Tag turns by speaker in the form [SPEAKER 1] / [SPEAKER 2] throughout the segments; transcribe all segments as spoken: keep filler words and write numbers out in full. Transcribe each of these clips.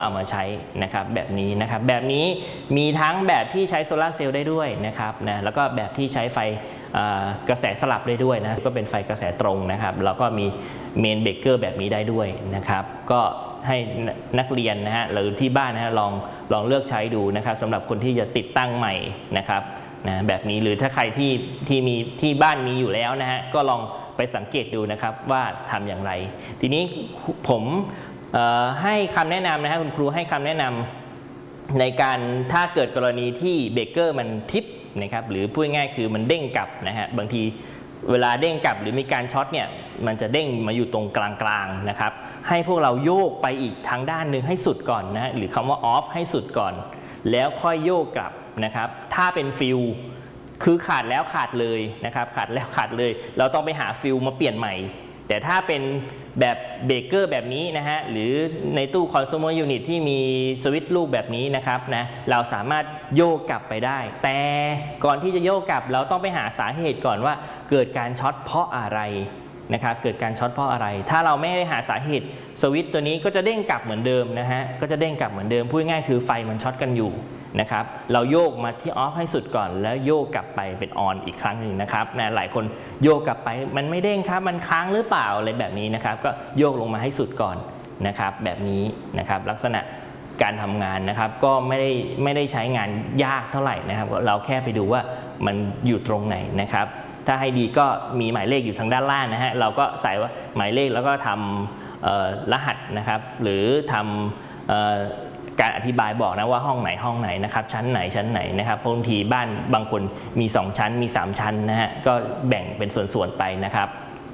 [SPEAKER 1] เอามาใช้นะครับแบบนี้นะครับแบบนี้มีทั้งแบบที่ใช้โซลาร์เซลล์ได้ด้วยนะครับนะแล้วก็แบบที่ใช้ไฟกระแสสลับได้ด้วยนะก็เป็นไฟกระแสตรงนะครับแล้วก็มีเมนเบรกเกอร์แบบนี้ได้ด้วยนะครับก็ให้นักเรียนนะฮะหรือที่บ้านนะฮะลองลองเลือกใช้ดูนะครับสำหรับคนที่จะติดตั้งใหม่นะครับนะแบบนี้หรือถ้าใครที่ที่มีที่บ้านมีอยู่แล้วนะฮะก็ลองไปสังเกตดูนะครับว่าทำอย่างไรทีนี้ผมให้คำแนะนำนะฮะคุณครูให้คำแนะนำในการถ้าเกิดกรณีที่เบรกเกอร์มันทิปนะครับหรือพูดง่ายคือมันเด้งกลับนะฮะบางทีเวลาเด้งกลับหรือมีการช็อตเนี่ยมันจะเด้งมาอยู่ตรงกลางๆนะครับให้พวกเราโยกไปอีกทางด้านหนึ่งให้สุดก่อนนะฮะหรือคำว่าออฟให้สุดก่อนแล้วค่อยโยกกลับนะครับถ้าเป็นฟิลคือขาดแล้วขาดเลยนะครับขาดแล้วขาดเลยเราต้องไปหาฟิลมาเปลี่ยนใหม่แต่ถ้าเป็นแบบเบรกเกอร์แบบนี้นะฮะหรือในตู้ consumer unit ที่มีสวิตช์ลูกแบบนี้นะครับนะเราสามารถโยกกลับไปได้แต่ก่อนที่จะโยกกลับเราต้องไปหาสาเหตุก่อนว่าเกิดการช็อตเพราะอะไรนะครับเกิดการช็อตเพราะอะไรถ้าเราไม่ได้หาสาเหตุสวิตช์ตัวนี้ก็จะเด้งกลับเหมือนเดิมนะฮะก็จะเด้งกลับเหมือนเดิมพูดง่ายคือไฟมันช็อตกันอยู่นะครับเราโยกมาที่ออฟให้สุดก่อนแล้วโยกกลับไปเป็นออนอีกครั้งหนึ่งนะครับนะหลายคนโยกกลับไปมันไม่เด้งครับมันค้างหรือเปล่าอะไรแบบนี้นะครับก็โยกลงมาให้สุดก่อนนะครับแบบนี้นะครับลักษณะการทำงานนะครับก็ไม่ได้ไม่ได้ใช้งานยากเท่าไหร่นะครับเราแค่ไปดูว่ามันอยู่ตรงไหนนะครับถ้าให้ดีก็มีหมายเลขอยู่ทางด้านล่างนะฮะเราก็ใส่ว่าหมายเลขแล้วก็ทำรหัสนะครับหรือทำการอธิบายบอกนะว่าห้องไหนห้องไหนนะครับชั้นไหนชั้นไหนนะครับบางทีบ้านบางคนมีสองชั้นมีสามชั้นนะฮะก็แบ่งเป็นส่วนๆไปนะครับ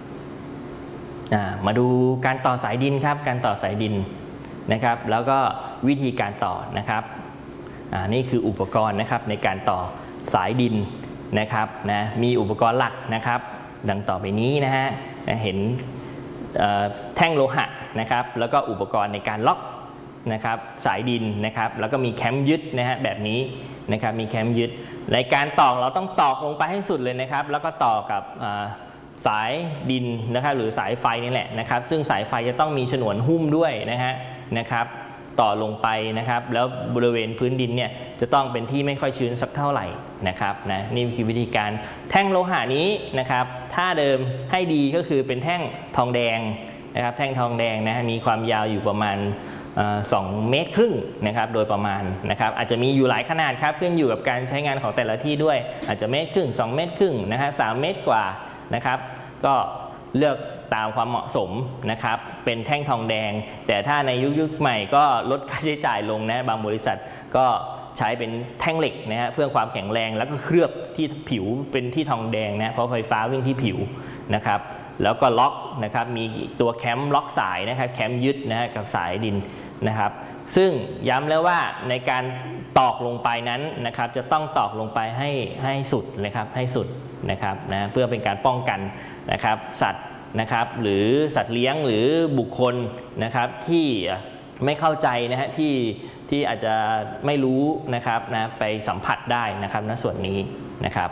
[SPEAKER 1] มาดูการต่อสายดินครับการต่อสายดินนะครับแล้วก็วิธีการต่อนะครับนี่คืออุปกรณ์นะครับในการต่อสายดินนะครับนะมีอุปกรณ์หลักนะครับดังต่อไปนี้นะฮะเห็นแท่งโลหะนะครับแล้วก็อุปกรณ์ในการล็อกนะครับสายดินนะครับแล้วก็มีแคมยึดนะฮะแบบนี้นะครับมีแคมยึดในการตอกเราต้องตอกลงไปให้สุดเลยนะครับแล้วก็ต่อกับสายดินนะครับหรือสายไฟนี่แหละนะครับซึ่งสายไฟจะต้องมีฉนวนหุ้มด้วยนะฮะนะครับต่อลงไปนะครับแล้วบริเวณพื้นดินเนี่ยจะต้องเป็นที่ไม่ค่อยชื้นสักเท่าไหร่นะครับนะนี่คือวิธีการแท่งโลหะนี้นะครับถ้าเดิมให้ดีก็คือเป็นแท่งทองแดงนะครับแท่งทองแดงนะฮะมีความยาวอยู่ประมาณสองเมตรครึ่งนะครับโดยประมาณนะครับอาจจะมีอยู่หลายขนาดครับขึ้นอยู่กับการใช้งานของแต่ละที่ด้วยอาจจะเมตรครึ่งสองเมตรครึ่งนะครับสามเมตรกว่านะครับก็เลือกตามความเหมาะสมนะครับเป็นแท่งทองแดงแต่ถ้าในยุคยุคใหม่ก็ลดค่าใช้จ่ายลงนะบางบริษัทก็ใช้เป็นแท่งเหล็กนะฮะเพื่อความแข็งแรงแล้วก็เคลือบที่ผิวเป็นที่ทองแดงนะเพราะไฟฟ้าวิ่งที่ผิวนะครับแล้วก็ล็อกนะครับมีตัวแคมล็อกสายนะครับแคมยึดนะฮะกับสายดินนะครับซึ่งย้ำแล้วว่าในการตอกลงไปนั้นนะครับจะต้องตอกลงไปให้ให้สุดเลยครับให้สุดนะครับนะเพื่อเป็นการป้องกันนะครับสัตว์นะครับหรือสัตว์เลี้ยงหรือบุคคลนะครับที่ไม่เข้าใจนะฮะที่ที่อาจจะไม่รู้นะครับนะไปสัมผัสได้นะครับณส่วนนี้นะครับ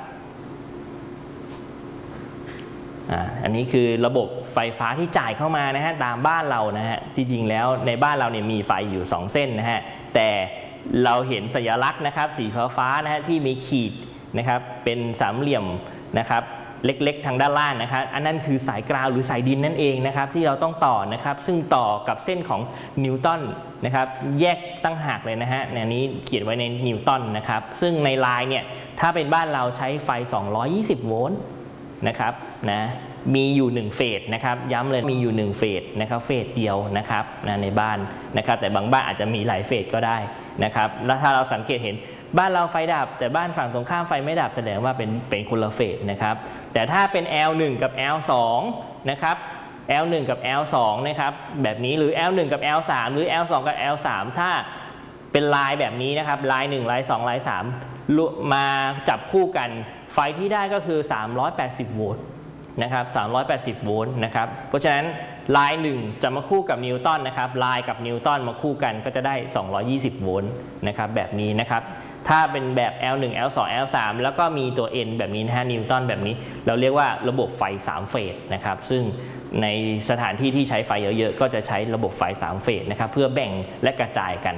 [SPEAKER 1] อันนี้คือระบบไฟฟ้าที่จ่ายเข้ามานะฮะตามบ้านเรานะฮะที่จริงแล้วในบ้านเราเนี่ยมีไฟอยู่สองเส้นนะฮะแต่เราเห็นสัญลักษณ์นะครับสีฟ้าฟ้านะฮะที่มีขีดนะครับเป็นสามเหลี่ยมนะครับเล็กๆทางด้านล่างนะครับอันนั้นคือสายกราวหรือสายดินนั่นเองนะครับที่เราต้องต่อนะครับซึ่งต่อกับเส้นของนิวตันนะครับแยกตั้งหากเลยนะฮะในนี้เขียนไว้ในนิวตันนะครับซึ่งในลายเนี่ยถ้าเป็นบ้านเราใช้ไฟสองร้อยยี่สิบโวลต์นะครับนะมีอยู่หนึ่งเฟสนะครับย้ำเลยมีอยู่หนึ่งเฟสนะครับเฟสเดียวนะครับนะในบ้านนะครับแต่บางบ้านอาจจะมีหลายเฟสก็ได้นะครับแล้วถ้าเราสังเกตเห็นบ้านเราไฟดับแต่บ้านฝั่งตรงข้ามไฟไม่ดับแสดงว่าเป็นเป็นคนละเฟสนะครับแต่ถ้าเป็น แอล หนึ่ง กับ แอล สอง นะครับ แอล หนึ่ง กับ แอล สอง นะครับแบบนี้หรือ แอล หนึ่ง กับ แอล สาม หรือ แอล สอง กับ แอล สาม ถ้าเป็นลายแบบนี้นะครับลายหนึ่งลายสองลายสามมาจับคู่กันไฟที่ได้ก็คือสามร้อยแปดสิบโวลต์นะครับสามร้อยแปดสิบโวลต์นะครับเพราะฉะนั้นลายหนึ่งจะมาคู่กับนิวตันนะครับลายกับนิวตันมาคู่กันก็จะได้สองร้อยยี่สิบโวลต์นะครับแบบนี้นะครับถ้าเป็นแบบ แอล หนึ่ง แอล สอง แอล สาม แล้วก็มีตัว N แบบนี้นะฮะนิวตันแบบนี้เราเรียกว่าระบบไฟสามเฟสนะครับซึ่งในสถานที่ที่ใช้ไฟเยอะๆก็จะใช้ระบบไฟสามเฟสนะครับเพื่อแบ่งและกระจายกัน